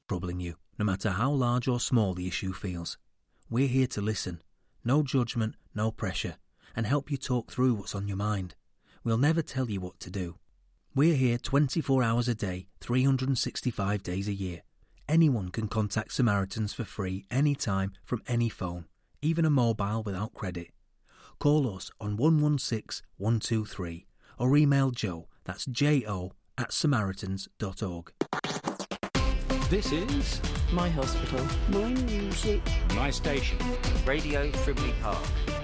troubling you, no matter how large or small the issue feels. We're here to listen, no judgment, no pressure, and help you talk through what's on your mind. We'll never tell you what to do. We're here 24 hours a day, 365 days a year. Anyone can contact Samaritans for free anytime from any phone, even a mobile without credit. Call us on 116 123 or email Joe, that's Jo, @samaritans.org. This is My hospital. My music. My station. Radio Frimley Park.